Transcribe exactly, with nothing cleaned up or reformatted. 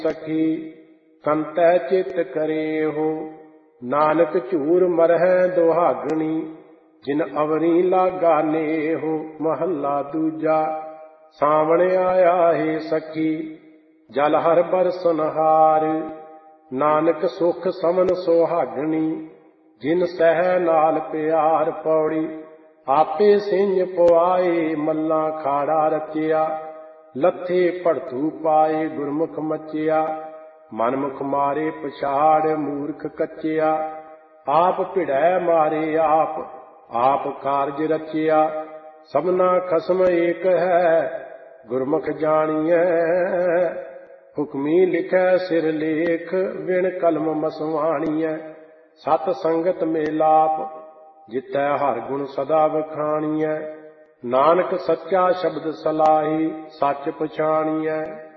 सखी कंतै चित करे हो। नानक झूर मरहै दुहागणी जिन अवरी लागा ने हो। महला दूजा। सावण आया है सखी जल हर बरसनहार। नानक सुख समन सुहागणी जिन सह नाल प्यार। पौड़ी आपे सिंह पुआए मल्ला खाड़ा रचिया। लथे भड़तू पाए गुरमुख मचिया। मनमुख मारे पछाड़ मूर्ख कचिया। आप भिड़ै मारे आप आप कारज रचिया। सबना खसम एक है गुरमुख जानिए। हुक्मी लिखै सिर लेख बिन कलम मसवाणीए। सत संगत मेलाप जितै हर गुण सदा बखाणीए। नानक सच्चा शब्द सलाही सच पछाणीए।